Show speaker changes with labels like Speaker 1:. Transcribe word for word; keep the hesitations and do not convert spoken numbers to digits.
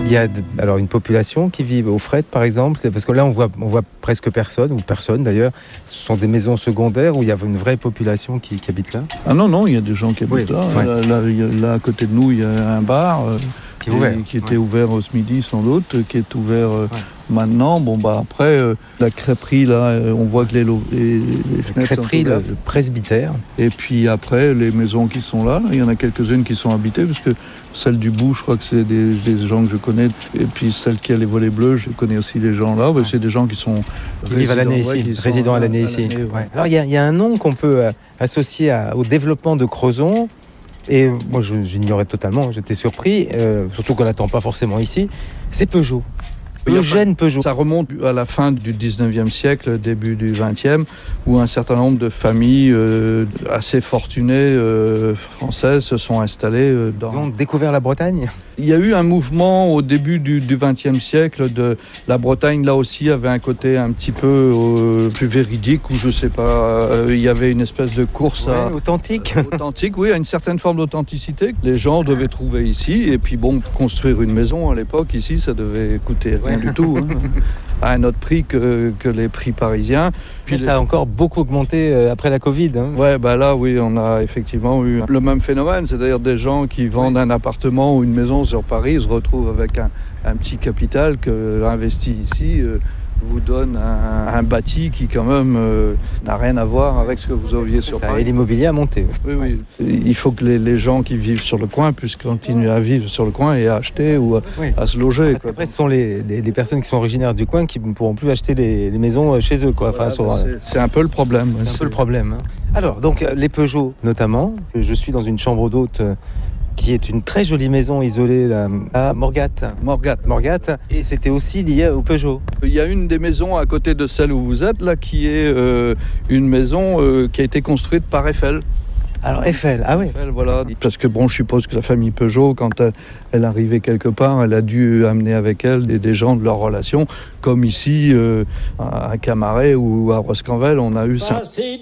Speaker 1: Il y a de, alors une population qui vit au Fret, par exemple, parce que là on voit, on voit presque personne, ou personne d'ailleurs. Ce sont des maisons secondaires où il y a une vraie population qui, qui habite là.
Speaker 2: Ah non, non, il y a des gens qui habitent
Speaker 1: oui,
Speaker 2: là.
Speaker 1: Ouais.
Speaker 2: Là, là, il y a, là. À côté de nous, il y a un bar euh,
Speaker 1: qui, est ouvert.
Speaker 2: qui était
Speaker 1: ouais.
Speaker 2: ouvert au midi sans doute, qui est ouvert euh,
Speaker 1: ouais.
Speaker 2: maintenant. Bon, bah après, euh, la crêperie, là, euh, on voit que les, lo- les, les fenêtres
Speaker 1: crêperie,
Speaker 2: sont
Speaker 1: le,
Speaker 2: ouvertes.
Speaker 1: le presbytère.
Speaker 2: Et puis après, les maisons qui sont là, il y en a quelques-unes qui sont habitées, parce que celle du bout, je crois que c'est des, des gens que je connais. Et puis celle qui a les volets bleus, je connais aussi les gens là. Ouais. C'est des gens qui sont
Speaker 1: qui vivent à l'année
Speaker 2: ouais,
Speaker 1: ici, résidents à l'année ici.
Speaker 2: Ouais.
Speaker 1: Ouais. Alors il y, y a un nom qu'on peut euh, associer à, au développement de Crozon. Et moi, je, j'ignorais totalement, j'étais surpris, euh, surtout qu'on n'attend pas forcément ici. C'est Peugeot. Eugène Peugeot.
Speaker 2: Ça remonte à la fin du dix-neuvième siècle, début du vingtième, où un certain nombre de familles euh, assez fortunées euh, françaises se sont installées euh, dans...
Speaker 1: Ils ont découvert la Bretagne.
Speaker 2: Il y a eu un mouvement au début du vingtième siècle de la Bretagne, là aussi, avait un côté un petit peu euh, plus véridique, où je sais pas, euh, il y avait une espèce de course
Speaker 1: ouais,
Speaker 2: à...
Speaker 1: authentique.
Speaker 2: Euh, authentique, oui, à une certaine forme d'authenticité que les gens devaient trouver ici. Et puis bon, construire une maison à l'époque, ici, ça devait coûter rien ouais. du tout, hein, à un autre prix que, que les prix parisiens.
Speaker 1: Puis
Speaker 2: les...
Speaker 1: ça a encore beaucoup augmenté euh, après la Covid. Hein.
Speaker 2: Ouais, bah là, oui, on a effectivement eu le même phénomène, c'est-à-dire des gens qui vendent ouais. un appartement ou une maison sur Paris se retrouvent avec un, un petit capital que investi ici euh, vous donne un, un bâti qui quand même euh, n'a rien à voir avec ce que vous aviez sur
Speaker 1: ça,
Speaker 2: Paris.
Speaker 1: Et l'immobilier a monté.
Speaker 2: Oui, oui. Il faut que les, les gens qui vivent sur le coin puissent continuer à vivre sur le coin et à acheter ou à,
Speaker 1: oui.
Speaker 2: à se loger.
Speaker 1: Quoi. Après, ce sont les, les, les personnes qui sont originaires du coin qui ne pourront plus acheter les, les maisons chez eux. Quoi.
Speaker 2: Voilà,
Speaker 1: enfin,
Speaker 2: bah,
Speaker 1: sur,
Speaker 2: c'est, c'est un peu le problème.
Speaker 1: C'est, c'est un peu le problème. Hein. Alors, donc, les Peugeot notamment. Je suis dans une chambre d'hôte qui est une très jolie maison isolée là, à Morgat.
Speaker 2: Morgat.
Speaker 1: Morgat. Et c'était aussi lié au Peugeot.
Speaker 2: Il y a une des maisons à côté de celle où vous êtes, là, qui est euh, une maison euh, qui a été construite par Eiffel.
Speaker 1: Alors Eiffel, ah oui.
Speaker 2: Eiffel, voilà. Parce que bon, je suppose que la famille Peugeot, quand elle, elle arrivait quelque part, elle a dû amener avec elle des, des gens de leur relation, comme ici euh, à Camaret ou à Roscanvel, on a eu ça.